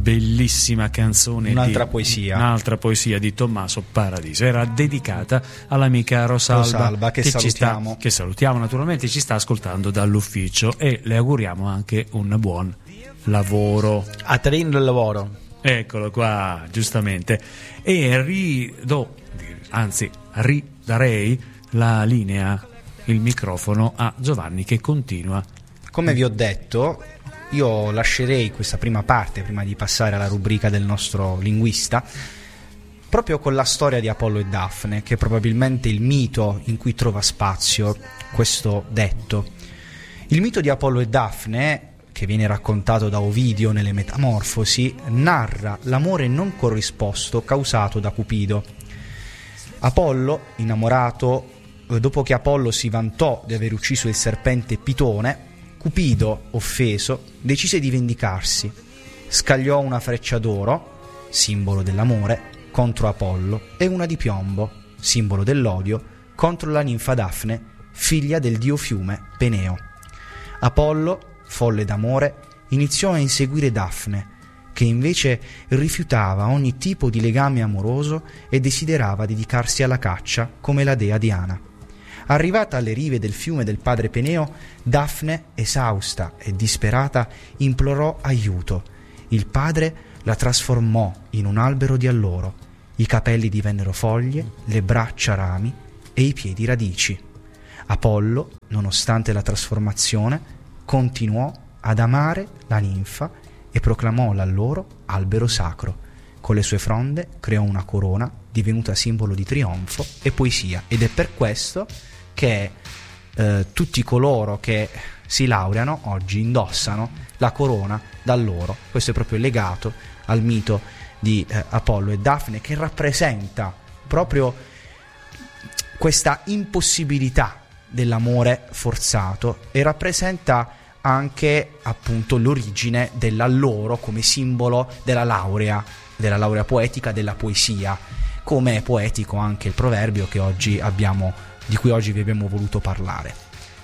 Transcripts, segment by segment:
bellissima canzone, un'altra poesia di Tommaso Paradiso. Era dedicata all'amica Rosalba che salutiamo. Che salutiamo naturalmente, ci sta ascoltando dall'ufficio e le auguriamo anche un buon lavoro. A Trin del lavoro. Eccolo qua, giustamente. E ridarei la linea, il microfono a Giovanni, che continua. Come vi ho detto, io lascerei questa prima parte prima di passare alla rubrica del nostro linguista proprio con la storia di Apollo e Dafne, che è probabilmente il mito in cui trova spazio questo detto. Il mito di Apollo e Dafne, che viene raccontato da Ovidio nelle Metamorfosi, narra l'amore non corrisposto causato da Cupido. Apollo, innamorato, dopo che Apollo si vantò di aver ucciso il serpente Pitone, Cupido, offeso, decise di vendicarsi. Scagliò una freccia d'oro, simbolo dell'amore, contro Apollo e una di piombo, simbolo dell'odio, contro la ninfa Dafne, figlia del dio fiume Peneo. Apollo, folle d'amore, iniziò a inseguire Dafne, che invece rifiutava ogni tipo di legame amoroso e desiderava dedicarsi alla caccia come la dea Diana. Arrivata alle rive del fiume del padre Peneo, Dafne, esausta e disperata, implorò aiuto. Il padre la trasformò in un albero di alloro. I capelli divennero foglie, le braccia rami e i piedi radici. Apollo, nonostante la trasformazione, continuò ad amare la ninfa e proclamò l'alloro albero sacro. Con le sue fronde creò una corona divenuta simbolo di trionfo e poesia, ed è per questo che tutti coloro che si laureano oggi indossano la corona d'alloro. Questo è proprio legato al mito di Apollo e Dafne, che rappresenta proprio questa impossibilità dell'amore forzato e rappresenta anche appunto l'origine dell'alloro come simbolo della laurea poetica, della poesia, come è poetico anche il proverbio di cui oggi vi abbiamo voluto parlare.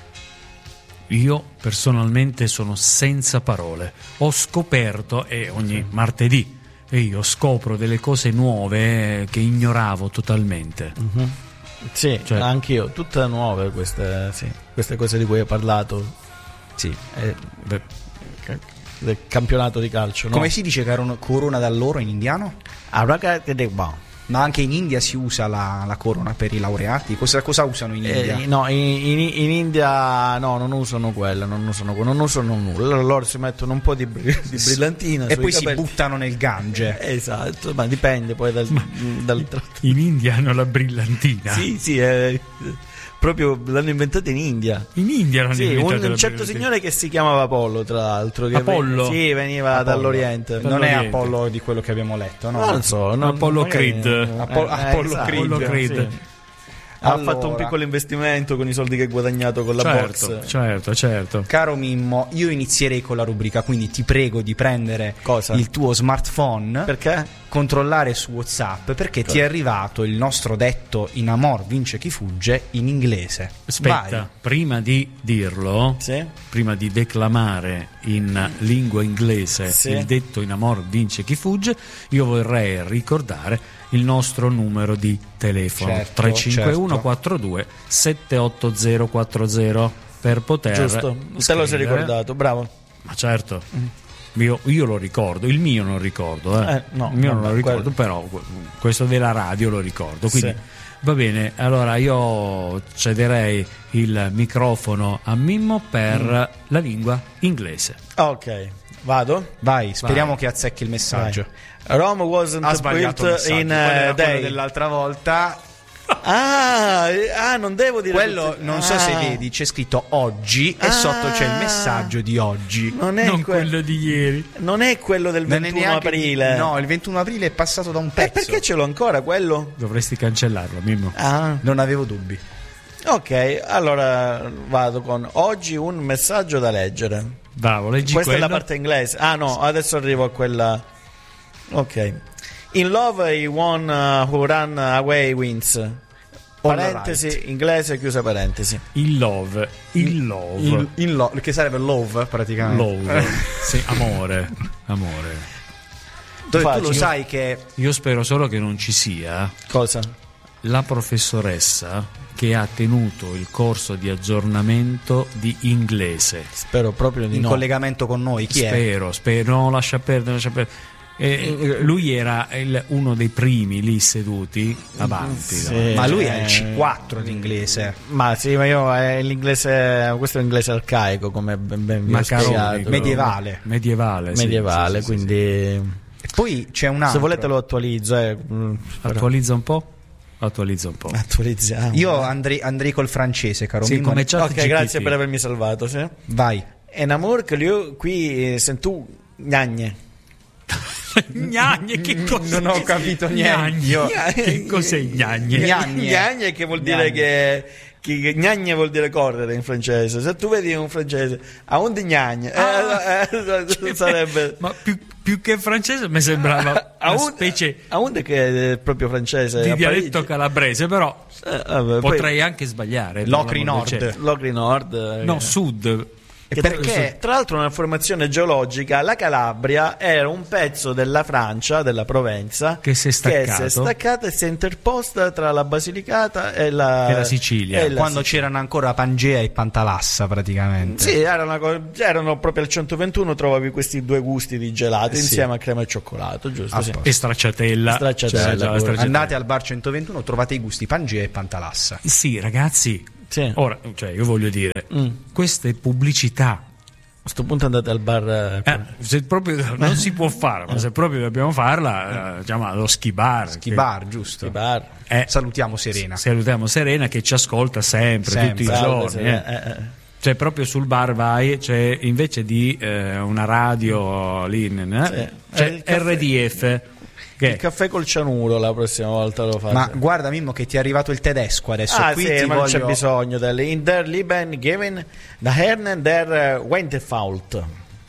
Io personalmente sono senza parole. Ho scoperto, e ogni martedì io scopro delle cose nuove che ignoravo totalmente. Mm-hmm. Sì, cioè, anch'io, tutte nuove queste cose di cui hai parlato. Sì, del campionato di calcio, no? Come si dice corona d'alloro in indiano? Ma anche in India si usa la corona per i laureati. Cosa usano in India? No, in India no, non usano quella, non usano nulla. Loro si mettono un po' di brillantina e poi si buttano nel Gange. Esatto, ma dipende poi dal in India hanno la brillantina. Sì, proprio l'hanno inventata in India. In India l'hanno inventata. Un certo signore che si chiamava Apollo, tra l'altro. Apollo? Veniva dall'Oriente. Non è Apollo di quello che abbiamo letto, no? Non so. Apollo Creed. Apollo Creed. Sì. Ha fatto un piccolo investimento con i soldi che ha guadagnato con la box. Certo. Caro Mimmo, io inizierei con la rubrica, quindi ti prego di prendere il tuo smartphone. Perché? Controllare su WhatsApp, perché ti è arrivato il nostro detto in amor vince chi fugge in inglese. Aspetta, vai. Prima di dirlo, prima di declamare in lingua inglese il detto in amor vince chi fugge, io vorrei ricordare il nostro numero di telefono, 351 42 78040, per poter giusto, se lo sei ricordato, bravo. Ma certo, io lo ricordo, il mio non ricordo, no, il mio non lo ricordo, però questo della radio lo ricordo, quindi va bene. Allora io cederei il microfono a Mimmo per la lingua inglese. Ok, vado? Vai, speriamo che azzecchi il messaggio. Rome wasn't built in a day. Dell'altra volta. Non devo dire quello. Non so se vedi, c'è scritto oggi e sotto c'è il messaggio di oggi. Non quello di ieri. Non è quello del 21 aprile. No, il 21 aprile è passato da un pezzo. Perché ce l'ho ancora quello? Dovresti cancellarlo, Mimmo. Non avevo dubbi. Ok, allora vado con oggi un messaggio da leggere. Bravo, leggi questa quello. È la parte inglese. Adesso arrivo a quella. Ok. In love he one who run away wins. Parentesi, right. Inglese, chiusa parentesi. In love. Che sarebbe love praticamente. Love. Sì, amore. Tu lo sai che io spero solo che non ci sia cosa? La professoressa che ha tenuto il corso di aggiornamento di inglese. Spero proprio di in collegamento con noi. Chi è? Spero. No, lascia perdere. Lui era uno dei primi lì seduti avanti. Sì, ma lui è il C4 l'inglese. Ma sì, ma io è l'inglese, questo è l'inglese arcaico, come ben spiegato. Medievale, sì, quindi. E poi c'è un altro. Se volete lo attualizzo. Attualizza un po'. Attualizziamo. Io andrei col francese, caro Mimmo. Come ok, grazie per avermi salvato. Sì? Vai. En amour que lui qui sentù gnagne. Gnagne, che cos'è? Non ho capito niente. Che cos'è gnagne? Gnagne che vuol dire che gnagne vuol dire correre in francese. Se tu vedi un francese a un di gnagne sarebbe. Ma più che francese mi sembrava una specie a un che è proprio francese di dialetto calabrese, però potrei poi, anche sbagliare. Locri Nord. No, Sud. Perché tra l'altro nella formazione geologica la Calabria era un pezzo della Francia, della Provenza, che si è staccata e si è interposta tra la Basilicata e la Sicilia, quando c'erano ancora Pangea e Pantalassa praticamente. Sì, erano proprio al 121, trovavi questi due gusti di gelato insieme a crema e cioccolato, giusto? Sì. E stracciatella. Andate al bar 121, trovate i gusti Pangea e Pantalassa. Sì, ragazzi. Sì. Ora, io voglio dire, queste pubblicità. A questo punto andate al bar. Se proprio non si può fare, ma se proprio dobbiamo farla, chiama lo ski bar. Ski bar, giusto. Ski bar. Salutiamo Serena. Salutiamo Serena che ci ascolta sempre. Tutti i giorni. Cioè, proprio sul bar vai, c'è invece di una radio lì, c'è RDF. Il caffè col cianuro la prossima volta lo fate. Ma guarda Mimmo che ti è arrivato il tedesco adesso. Qui ma non c'è bisogno in der Lieben geben da Herren der Wendefault.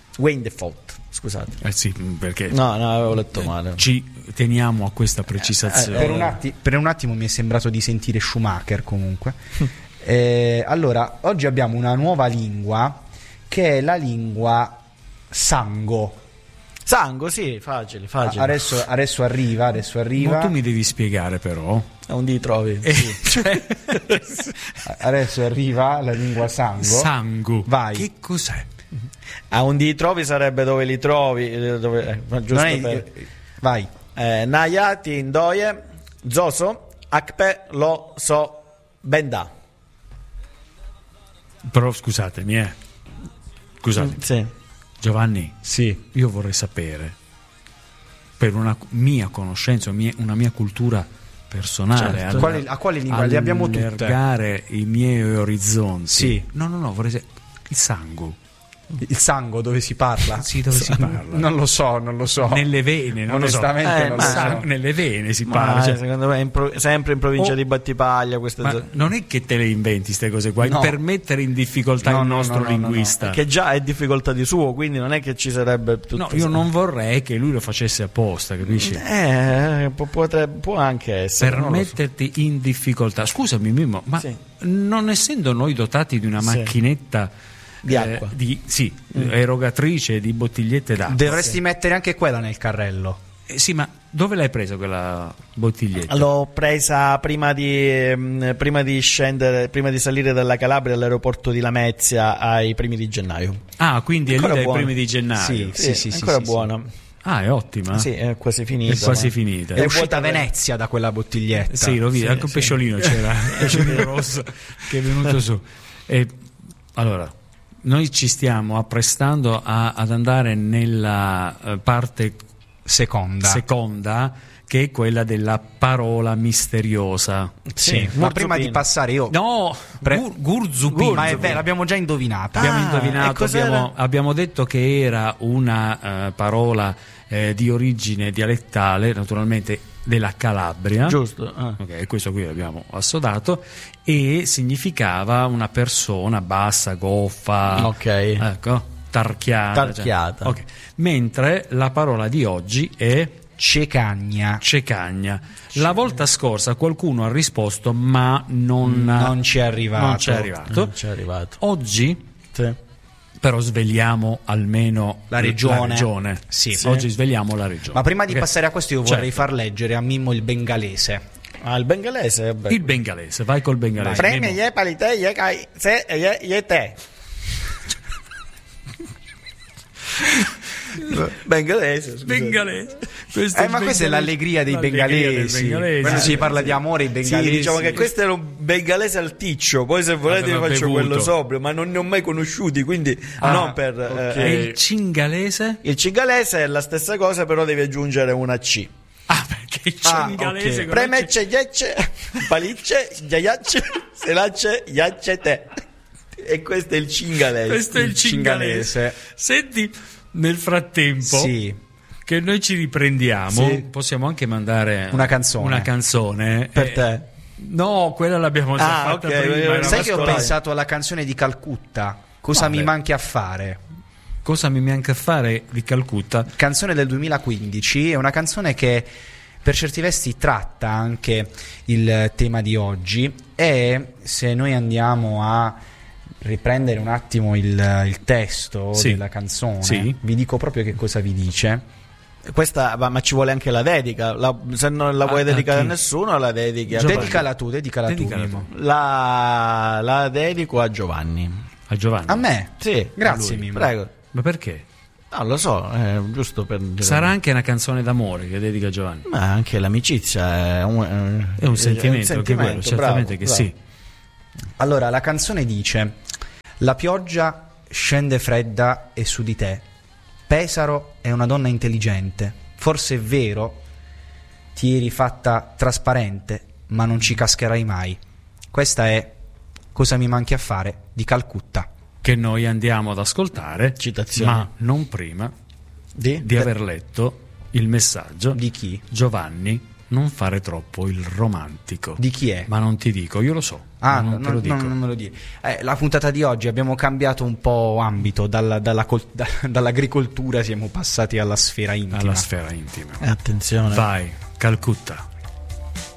Scusate. Sì, perché no, avevo letto male. Ci teniamo a questa precisazione. Per un attimo mi è sembrato di sentire Schumacher comunque. Allora, oggi abbiamo una nuova lingua che è la lingua Sango. Sango, sì, facile. Adesso arriva. Ma tu mi devi spiegare però. A un di trovi. Sì. Adesso arriva la lingua Sango. Sango. Vai. Che cos'è? A un di trovi sarebbe dove li trovi. Vai. Nayati Indoye, Zoso, Akpe Lo So Benda. Però scusatemi. Sì. Giovanni, sì. Io vorrei sapere, per una mia conoscenza, una mia cultura personale, certo. A quale lingua? Le abbiamo tutte. Allargare i miei orizzonti. Sì. No, vorrei sapere il sangue. Il sangue dove si parla? Sì, dove si parla? Non lo so. Nelle vene, onestamente non lo so. Nelle vene si parla. Secondo me sempre in provincia di Battipaglia non è che te le inventi queste cose qua, per mettere in difficoltà il nostro linguista. Che già è difficoltà di suo, quindi non è che ci sarebbe tutto. No, io non vorrei che lui lo facesse apposta, capisci? Può anche essere. Per metterti in difficoltà. Scusami Mimmo, ma non essendo noi dotati di una macchinetta di acqua, erogatrice di bottigliette d'acqua, dovresti mettere anche quella nel carrello. Sì, ma dove l'hai presa quella bottiglietta? L'ho presa prima di scendere, prima di salire dalla Calabria all'aeroporto di Lamezia ai primi di gennaio. Ah, quindi è lì dai primi di gennaio. Sì, ancora buona. Ah, è ottima. Sì, è quasi finita. È uscita a Venezia da quella bottiglietta. Sì, lo vedi, anche un pesciolino c'era, un pesciolino rosso che è venuto su. Allora, noi ci stiamo apprestando ad andare nella parte seconda, che è quella della parola misteriosa. Sì, ma prima di passare Gurzupin. Ma è vero, abbiamo già indovinata. Abbiamo detto che era una parola di origine dialettale, naturalmente della Calabria, giusto? Ok, questo qui l'abbiamo assodato, e significava una persona bassa, goffa, ecco, tarchiata. Okay. Mentre la parola di oggi è cecagna. La volta scorsa qualcuno ha risposto, ma non ci è arrivato. Oggi Però sveliamo almeno la regione. Sì. Oggi sveliamo la regione. Ma prima di passare a questo io vorrei far leggere a Mimmo il bengalese. Il bengalese? Vabbè. Il bengalese, vai col bengalese. Premi ye palite ye kai se ye te. Bengalese. Ma questa è l'allegria dei bengalesi. Quando si parla di amore, i bengalesi. Sì, diciamo che questo era un bengalese alticcio. Poi se volete vi faccio quello sobrio, ma non ne ho mai conosciuti, quindi non per E il cingalese? Il cingalese è la stessa cosa, però devi aggiungere una C. Perché il cingalese Premecce, ghiacce, palicce, ghiaiacce, selacce, ghiacce te. E questo è il cingalese. Questo è il cingalese. Senti, nel frattempo che noi ci riprendiamo, possiamo anche mandare una canzone per te. No, quella l'abbiamo già fatta prima. Sai che ho pensato alla canzone di Calcutta? Cosa mi manchi a fare? Cosa mi manca a fare di Calcutta? Canzone del 2015, è una canzone che per certi versi tratta anche il tema di oggi, e se noi andiamo a riprendere un attimo il testo della canzone, vi dico proprio che cosa vi dice. Questa, ma ci vuole anche la dedica. Se non la vuoi dedicare a nessuno, la dedichi a Giovanni. Dedicala tu. La dedico a Giovanni. A Giovanni? A me? Sì. Grazie, Mimmo. Prego. Ma perché? Non lo so, giusto per dire. Sarà anche una canzone d'amore che dedica a Giovanni. Ma anche l'amicizia è un sentimento, anche quello, certamente bravo. Sì. Allora, la canzone dice: la pioggia scende fredda e su di te Pesaro è una donna intelligente, forse è vero, ti eri fatta trasparente, ma non ci cascherai mai. Questa è Cosa mi manchi a fare di Calcutta, che noi andiamo ad ascoltare, citazione, ma non prima di aver letto il messaggio di chi? Giovanni, non fare troppo il romantico. Di chi è? Ma non ti dico, io lo so. Non me lo dire. La puntata di oggi abbiamo cambiato un po' ambito, dall'agricoltura siamo passati alla sfera intima. Alla sfera intima. Attenzione. Vai, Calcutta.